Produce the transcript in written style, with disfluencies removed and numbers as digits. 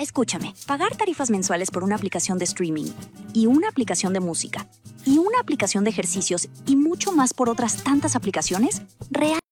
Escúchame, pagar tarifas mensuales por una aplicación de streaming y una aplicación de música y una aplicación de ejercicios y mucho más por otras tantas aplicaciones,